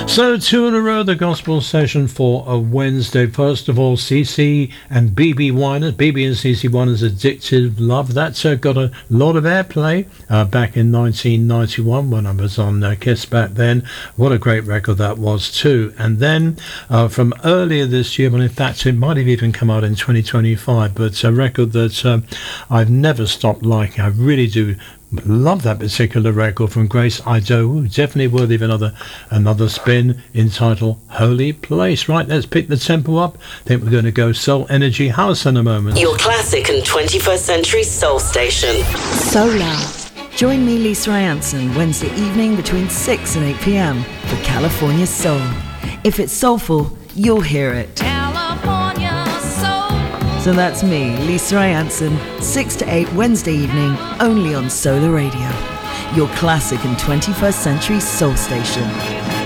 So, two in a row, the gospel session for a Wednesday. First of all, CC and BB Winers. BB and CC Winers' Addictive Love. That's got a lot of airplay back in 1991 when I was on Kiss back then. What a great record that was too. And then from earlier this year, well, in fact, it might have even come out in 2025, but a record that I've never stopped liking. I really do love that particular record from Grace Idowu. Definitely worthy of another spin, entitled Holy Place. Right, let's pick the tempo up. I think we're going to go Soul Energy House in a moment. Your classic and 21st century soul station. Solar. Join me, Lisa Ranson, Wednesday evening between 6 and 8 p.m. for California Soul. If it's soulful, you'll hear it. California Soul. So that's me, Lisa Ranson, 6 to 8 Wednesday evening, only on Solar Radio, your classic and 21st century soul station.